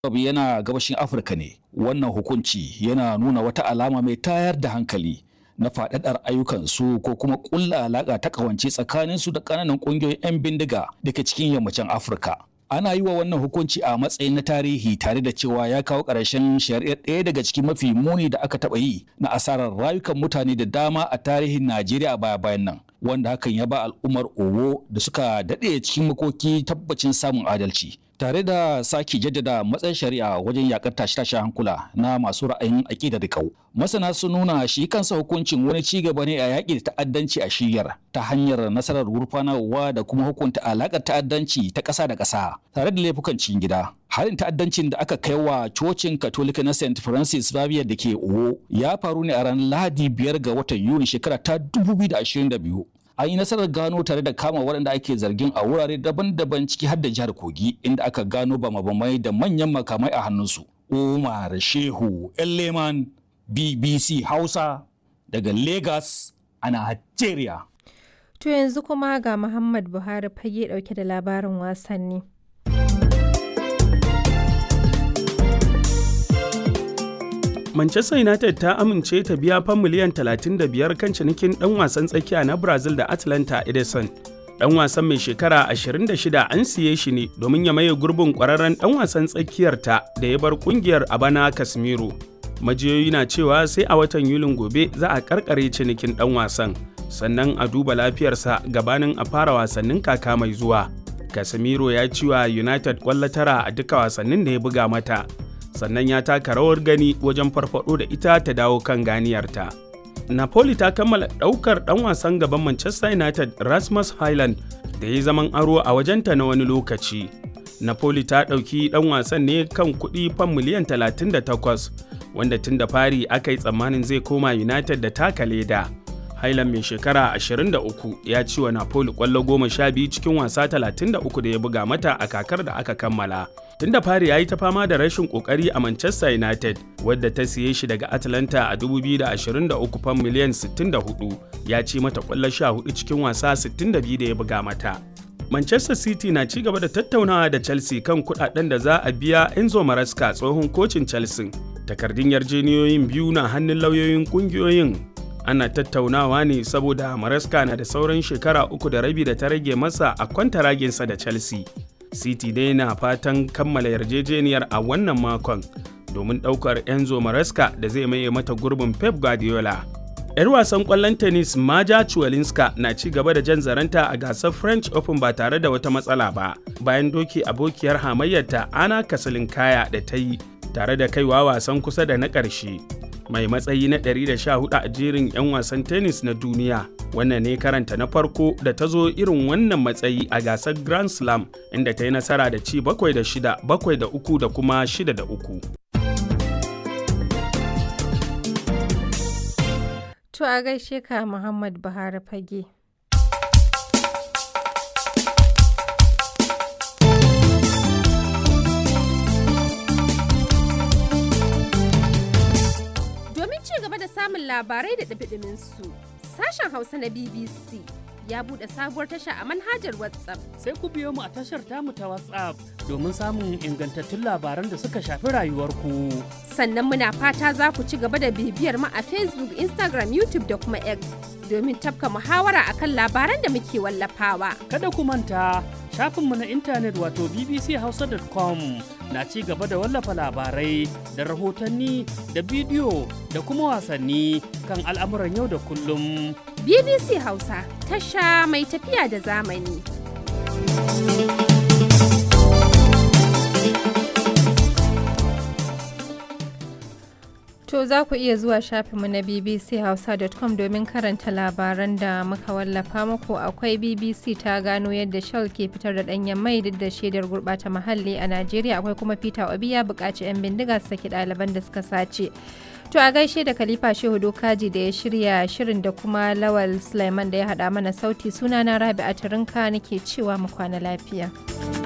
yana gabashin Afirka ne. Wannan hukunci yana nuna wata alama mai tayar da hankali na faɗaɗar ayyukansu ko kuma ƙulla alaƙa ta ƙawance tsakaninsu da ƙananan ƙungiyoyin 'yan bindiga da ke cikin yammacin Afirka. Ana yi wa wannan hukunci a matsayin na tarihi tare da cewa ya kawo ƙarshen shari'ar ɗaya daga cikin mafi muni da aka taɓa yi na asarar rayukan mutane da dama a tarihin Najeriya baya-bayan nan, wanda hakan ya ba al'ummar Owo da suka daɗe cikin makoki tabbacin samun adalci. Tare da sake jaddada matsayin shari'a wajen yakar tashe-tashen hankula na masu ra'ayin aƙida da kau. Masana sun nuna shi kansa hukuncin wani ci gaba ne a yaƙi da ta'addanci a shiyar ta hanyar nasarar gurfanarwa da kuma hukunta alaƙar ta'addanci ta ƙasa da ƙasa tare da laifukan cikin gida. Harin ta'addancin da aka kai wa cocin Katolika na St. Francis Xavier da ke Owo ya faru ne a ranar Lahadi 5 ga watan Yuni shekara ta 2022. An yi nasarar gano tare da kama waɗanda ake zargin a wurare daban-daban ciki har da jihar Kogi inda aka gano bama-bamai da manyan makamai a hannunsu. Umar Shehu Leman, BBC Hausa daga Lagos a Najeriya. To yanzu kuma ga Muhammad Buhari fage ɗauke da labarin wasanni. Manchester United ta amince ta biya fan miliyan 35 kan cinikin ɗan wasan tsakiya na Brazil da Atlanta Edison. Ɗan wasan mai shekara 26 an siye shi ne domin ya maye gurbin ƙwararren ɗan wasan tsakiyarta da ya bar ƙungiyar a bana Casemiro. Majiyoyi na cewa sai a watan Yulin gobe za a karkare cinikin ɗan wasan, sannan a duba lafiyarsa gabanin a fara wasannin kaka mai zuwa. Casemiro ya ci wa United ƙwallo 9 a duka wasannin da ya buga mata. Sannan ya taka rawar gani wajen farfado da ita ta dawo kan ganiyarta. Napoli ta kammala ɗaukar ɗan wasan gaban Manchester United Rasmus Hojlund da ya zaman aro a wajenta na wani lokaci. Napoli ta ɗauki ɗan wasan ne kan kuɗi fan miliyan 38 wanda tun da fari aka yi tsammanin zai koma United da taka leda. Hojlund mai shekara 23 ya ci wa Napoli ƙwallo 12 cikin wasa 33 da ya buga mata a kakar da aka kammala. Tun da fari ya yi ta fama da rashin ƙoƙari a Manchester United, wadda ta siye shi daga Atlanta a 2023 fan miliyan 64, ya ci mata ƙwallo 14 cikin wasa 62 da ya buga mata. Manchester City na ci gaba da tattaunawa da Chelsea kan kuɗaɗen da za a biya Enzo Maresca tsohon kocin Chelsea. Takardun yarjejeniyoyin biyu na hannun lauyoyin ƙungiyoyin. Ana tattaunawa ne saboda Maresca na da sauran shekara 3.5 da ta rage masa a kwantaraginsa da Chelsea. City dai na fatan kammala yarjejeniyar a wannan makon domin ɗaukar Enzo Maresca da zai maye mata gurbin Pep Guardiola. 'Yar wasan ƙwallon tennis Maja Ciwalinska na ci gaba da jan zaranta a gasar French Open ba tare da wata matsala ba, bayan doki abokiyar hamayyarta Ana Kasilinkaya da ta yi tare da kaiwa wasan kusa da na ƙarshe. Mai matsayi na 114 a jerin 'yan wasan tennis na duniya. Wannan ne karanta na farko da ta zo irin wannan matsayi a gasar Grand Slam, inda ta yi nasara da ci 7-6, 7-3 da kuma 6-3. To a gaishe ka Muhammad Buhari fage. Samun labarai da ɗumi su sashen Hausa na BBC ya buɗe sabuwar tasha a manhajar WhatsApp. Sai ku biyo mu a tashar tamu ta WhatsApp domin samun ingantattun labaran da suka shafi rayuwarku. Sannan muna fata za ku ci gaba da bibiyar mu a Facebook, Instagram, YouTube da kuma X domin tafka muhawara akan labaran da muke wallafawa. Kada ku manta shafinmu na intanet wato bbchausa.com na ci gaba da wallafa labarai da rahotanni da bidiyo da kuma wasanni kan al'amuran yau da kullum. BBC Hausa, tasha mai tafiya da zamani. To za ku iya zuwa shafinmu na bbchausa.com domin karanta labaran da muka wallafa muku. Akwai BBC ta gano yadda Shell ke fitar da ɗanyen mai duk da shaidar gurɓata muhalli a Najeriya. Akwai kuma Peter Obi ya buƙaci 'yan bindiga su saki ɗaliban da suka sace. To a gaishe da Khalifa Shehu Dokaji da ya shirya shirin da kuma Lawal Sulaiman da ya haɗa mana sauti. Sunana Rabi'a Turinka nake cewa mu kwana lafiya.